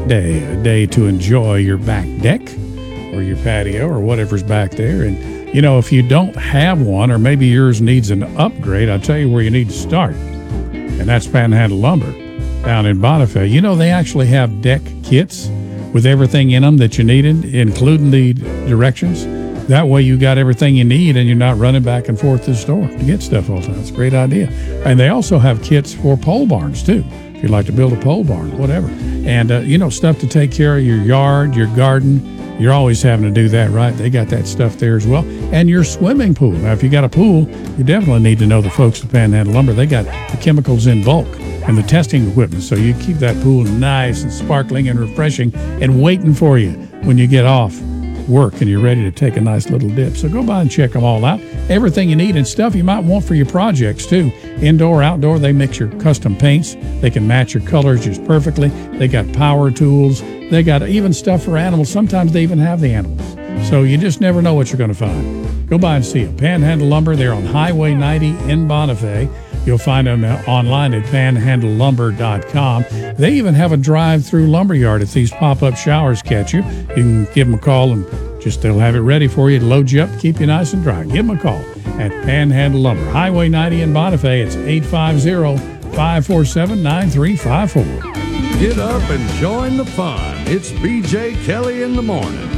great day, a day to enjoy your back deck or your patio or whatever's back there. And, you know, if you don't have one or maybe yours needs an upgrade, I'll tell you where you need to start. And that's Panhandle Lumber down in Bonifay. You know, they actually have deck kits with everything in them that you needed, including the directions. That way you got everything you need and you're not running back and forth to the store to get stuff all the time. It's a great idea. And they also have kits for pole barns, too. If you'd like to build a pole barn, whatever. And, you know, stuff to take care of your yard, your garden. You're always having to do that, right? They got that stuff there as well. And your swimming pool. Now, if you got a pool, you definitely need to know the folks at Panhandle Lumber. They got the chemicals in bulk and the testing equipment. So you keep that pool nice and sparkling and refreshing and waiting for you when you get off work and you're ready to take a nice little dip. So go by and check them all out. Everything you need and stuff you might want for your projects too. Indoor, outdoor, they mix your custom paints. They can match your colors just perfectly. They got power tools. They got even stuff for animals. Sometimes they even have the animals. So you just never know what you're going to find. Go by and see them. Panhandle Lumber, they're on Highway 90 in Bonifay. You'll find them online at panhandlelumber.com. They even have a drive-through lumberyard if these pop-up showers catch you. You can give them a call and they'll have it ready for you to load you up, keep you nice and dry. Give them a call at Panhandle Lumber, Highway 90 in Bonifay. It's 850-547-9354. Get up and join the fun. It's BJ Kelly in the morning.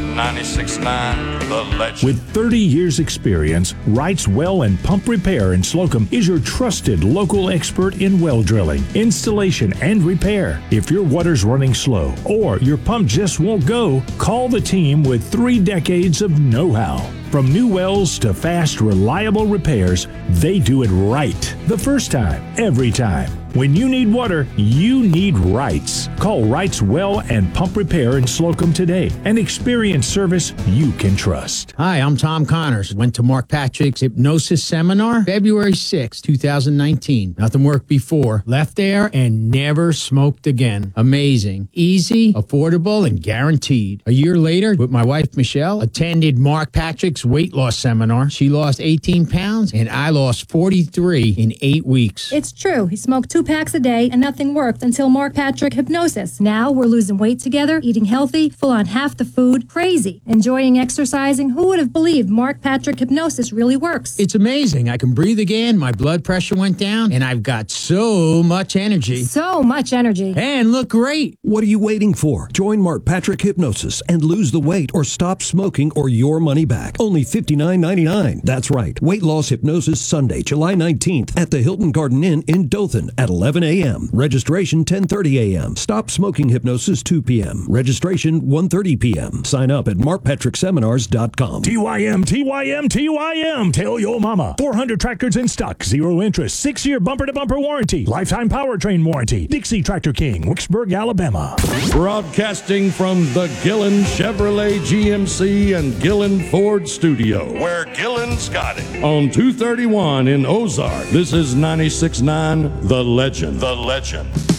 96.9 The Legend. With 30 years experience, Wright's Well and Pump Repair in Slocum is your trusted local expert in well drilling, installation, and repair. If your water's running slow or your pump just won't go, call the team with 3 decades of know-how. From new wells to fast, reliable repairs, they do it right. The first time, every time. When you need water, you need Wright's. Call Wright's Well and Pump Repair in Slocum today and experience service you can trust. Hi, I'm Tom Connors. Went to Mark Patrick's hypnosis seminar February 6, 2019. Nothing worked before. Left there and never smoked again. Amazing. Easy, affordable, and guaranteed. A year later, with my wife Michelle, attended Mark Patrick's weight loss seminar. She lost 18 pounds and I lost 43 in 8 weeks. It's true. He smoked 2 packs a day and nothing worked until Mark Patrick Hypnosis. Now we're losing weight together, eating healthy, full on half the food, crazy, enjoying exercising. Who would have believed Mark Patrick Hypnosis really works? It's amazing. I can breathe again, my blood pressure went down, and I've got so much energy. So much energy. And look great. What are you waiting for? Join Mark Patrick Hypnosis and lose the weight or stop smoking or your money back. Only $59.99. That's right. Weight Loss Hypnosis Sunday, July 19th at the Hilton Garden Inn in Dothan at 11 a.m. Registration 10:30 a.m. Stop Smoking Hypnosis 2 p.m. Registration 1:30 p.m. Sign up at markpatrickseminars.com. TYM, TYM, TYM. Tell your mama. 400 tractors in stock, 0 interest, 6-year bumper-to-bumper warranty, lifetime powertrain warranty. Dixie Tractor King, Wicksburg, Alabama. Broadcasting from the Gillen Chevrolet GMC and Gillen Ford studio. Where Gillen's got it. On 231 in Ozark. This is 96.9 The Legend. The Legend.